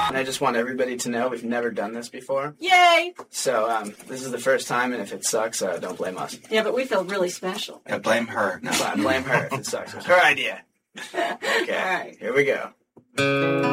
And I just want everybody to know we've never done this before. Yay! So this is the first time, and if it sucks, don't blame us. Yeah, but we feel really special. Yeah, blame her. No. Blame her if it sucks. It was her idea. Okay, All right. here we go.